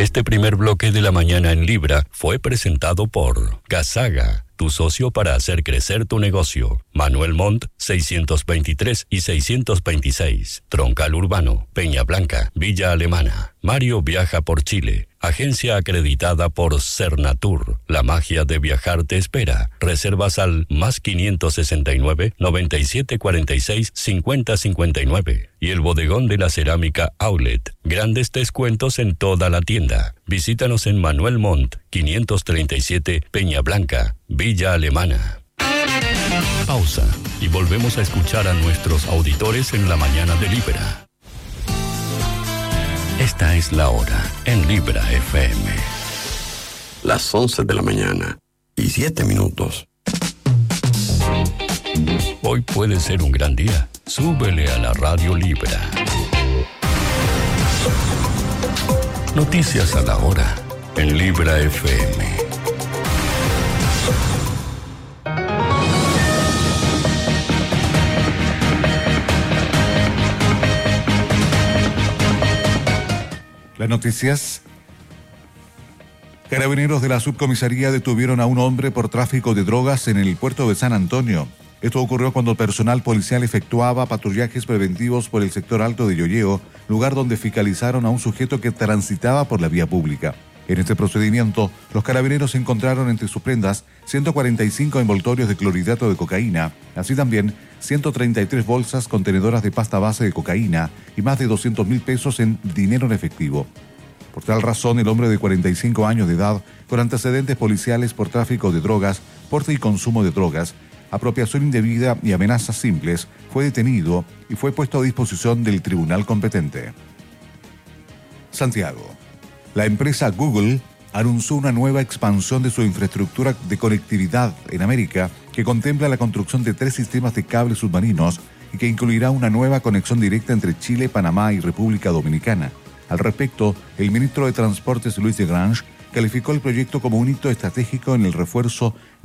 Este primer bloque de la mañana en Libra fue presentado por Gasaga, tu socio para hacer crecer tu negocio. Manuel Montt, 623 y 626. Troncal Urbano, Peña Blanca, Villa Alemana. Mario viaja por Chile. Agencia acreditada por Cernatur. La magia de viajar te espera. Reservas al +569 9746 5059. Y el bodegón de la cerámica Outlet. Grandes descuentos en toda la tienda. Visítanos en Manuel Montt, 537 Peña Blanca, Villa Alemana. Pausa y volvemos a escuchar a nuestros auditores en la mañana de Libra. Esta es la hora en Libra FM. Las 11 de la mañana y 7 minutos. Hoy puede ser un gran día. Súbele a la radio Libra. Noticias a la hora en Libra FM. Las noticias. Carabineros de la subcomisaría detuvieron a un hombre por tráfico de drogas en el puerto de San Antonio. Esto ocurrió cuando el personal policial efectuaba patrullajes preventivos por el sector alto de Yoyeo, lugar donde fiscalizaron a un sujeto que transitaba por la vía pública. En este procedimiento, los carabineros encontraron entre sus prendas 145 envoltorios de clorhidrato de cocaína, así también 133 bolsas contenedoras de pasta base de cocaína y más de 200.000 pesos en dinero en efectivo. Por tal razón, el hombre de 45 años de edad, con antecedentes policiales por tráfico de drogas, porte y consumo de drogas, apropiación indebida y amenazas simples, fue detenido y fue puesto a disposición del tribunal competente. Santiago. La empresa Google anunció una nueva expansión de su infraestructura de conectividad en América que contempla la construcción de 3 sistemas de cables submarinos y que incluirá una nueva conexión directa entre Chile, Panamá y República Dominicana. Al respecto, el ministro de Transportes Luis de Grange calificó el proyecto como un hito estratégico en el refuerzo